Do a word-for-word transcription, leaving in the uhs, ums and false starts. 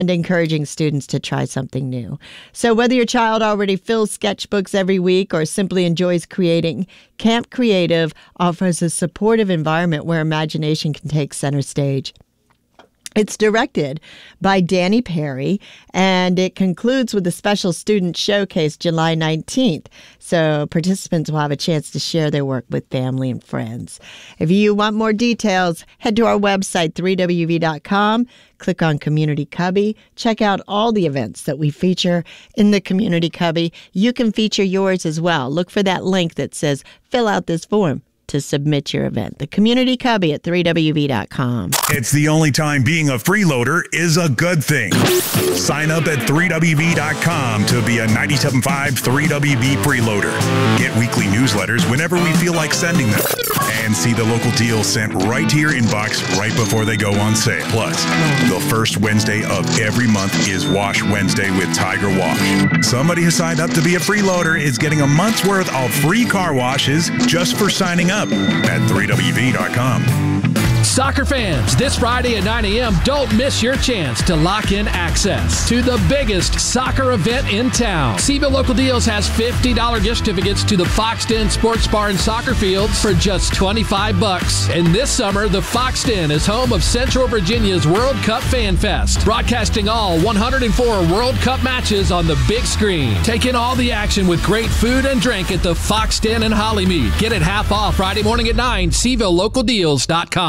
and encouraging students to try something new. So whether your child already fills sketchbooks every week or simply enjoys creating, Camp Creative offers a supportive environment where imagination can take center stage. It's directed by Danny Perry, and it concludes with a special student showcase July nineteenth. So participants will have a chance to share their work with family and friends. If you want more details, head to our website, three W V dot com, click on Community Cubby, check out all the events that we feature in the Community Cubby. You can feature yours as well. Look for that link that says, fill out this form to submit your event. The Community Cubby at three W V dot com. It's the only time being a freeloader is a good thing. Sign up at three W V dot com to be a ninety-seven point five three W V freeloader. Get weekly newsletters whenever we feel like sending them. And see the local deals sent right to your inbox right before they go on sale. Plus, the first Wednesday of every month is Wash Wednesday with Tiger Wash. Somebody who signed up to be a freeloader is getting a month's worth of free car washes just for signing up at three W V dot com. Soccer fans, this Friday at nine a.m., don't miss your chance to lock in access to the biggest soccer event in town. Seville Local Deals has fifty dollars gift certificates to the Fox Den Sports Bar and Soccer Fields for just twenty-five bucks. And this summer, the Fox Den is home of Central Virginia's World Cup Fan Fest, broadcasting all one hundred four World Cup matches on the big screen. Take in all the action with great food and drink at the Fox Den in Hollymead. Get it half off Friday morning at nine, Seville Local Deals dot com.